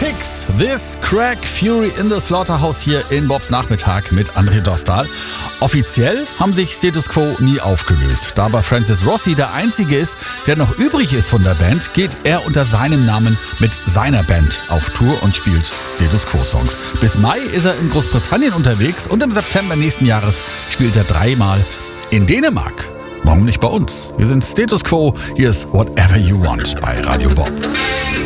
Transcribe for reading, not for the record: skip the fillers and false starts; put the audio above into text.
Tix, This Crack Fury in the Slaughterhouse hier in Bobs Nachmittag mit André Dostal. Offiziell haben sich Status Quo nie aufgelöst. Da aber Francis Rossi der Einzige ist, der noch übrig ist von der Band, geht er unter seinem Namen mit seiner Band auf Tour und spielt Status Quo Songs. Bis Mai ist er in Großbritannien unterwegs und im September nächsten Jahres spielt er 3-mal in Dänemark. Warum nicht bei uns? Wir sind Status Quo, hier ist Whatever You Want bei Radio Bob.